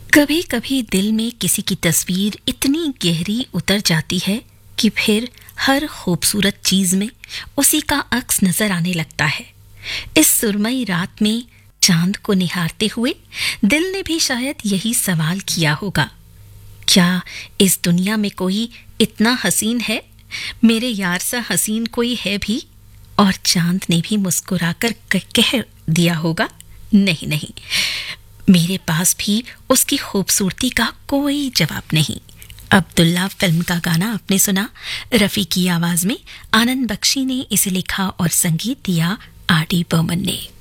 कभी कभी दिल में किसी की तस्वीर इतनी गहरी उतर जाती है कि फिर हर खूबसूरत चीज में उसी का अक्स नजर आने लगता है। इस सुरमई रात में चांद को निहारते हुए दिल ने भी शायद यही सवाल किया होगा, क्या इस दुनिया में कोई इतना हसीन है? मेरे यार सा हसीन कोई है भी? और चांद ने भी मुस्कुराकर कह दिया होगा, नहीं नहीं, मेरे पास भी उसकी खूबसूरती का कोई जवाब नहीं। अब्दुल्ला फिल्म का गाना आपने सुना, रफी की आवाज में। आनंद बख्शी ने इसे लिखा और संगीत दिया आर डी बर्मन ने।